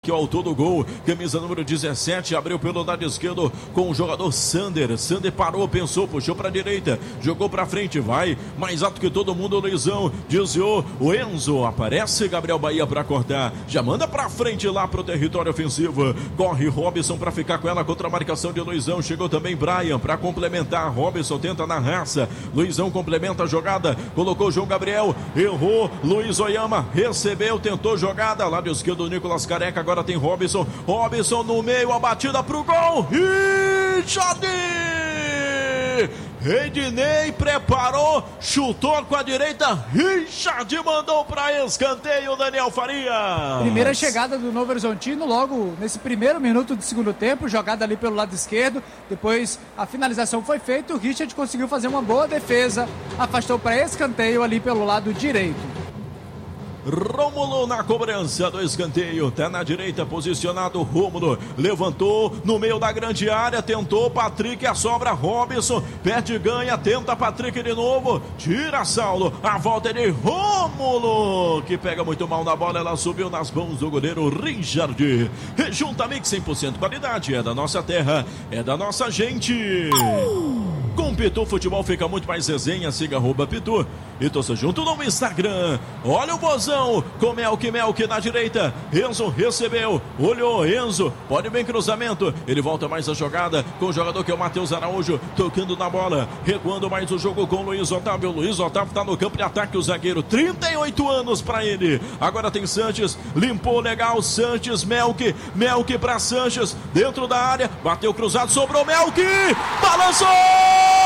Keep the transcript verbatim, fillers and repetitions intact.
Que é o autor do gol, camisa número dezessete, abriu pelo lado esquerdo com o jogador Sander. Sander parou, pensou, puxou para a direita, jogou para frente, vai, mais alto que todo mundo, o Luizão, desviou, o Enzo, aparece Gabriel Bahia para cortar, já manda para frente lá pro território ofensivo, corre Robson para ficar com ela contra a marcação de Luizão, chegou também Brian para complementar, Robson tenta na raça, Luizão complementa a jogada, colocou João Gabriel, errou, Luiz Oyama, recebeu, tentou jogada, lado esquerdo Nicolas Careca, agora Agora tem Robson, Robson no meio, a batida pro gol, Richard! Ednei preparou, chutou com a direita, Richard mandou para escanteio, Daniel Faria. Primeira chegada do Novo Horizontino, logo nesse primeiro minuto do segundo tempo, jogada ali pelo lado esquerdo, depois a finalização foi feita, o Richard conseguiu fazer uma boa defesa, afastou para escanteio ali pelo lado direito. Rômulo na cobrança do escanteio, tá na direita posicionado Rômulo, levantou no meio da grande área, tentou Patrick, a sobra Robson, perde ganha, tenta Patrick de novo, tira Saulo, a volta é de Rômulo, que pega muito mal na bola, ela subiu nas mãos do goleiro Richard. Rejunta Mix cem por cento qualidade, é da nossa terra, é da nossa gente. Com Pitu Futebol fica muito mais resenha, siga arroba Pitu e torça junto no Instagram. Olha o Bozão com Melk, Melk na direita, Enzo recebeu, olhou, Enzo, pode bem cruzamento, ele volta mais a jogada com o jogador que é o Matheus Araújo, tocando na bola, recuando mais o jogo com o Luiz Otávio, Luiz Otávio tá no campo de ataque, o zagueiro, trinta e oito anos pra ele, agora tem Sanches, limpou legal, Sanches, Melk, Melk pra Sanches, dentro da área, bateu cruzado, sobrou Melk, balançou!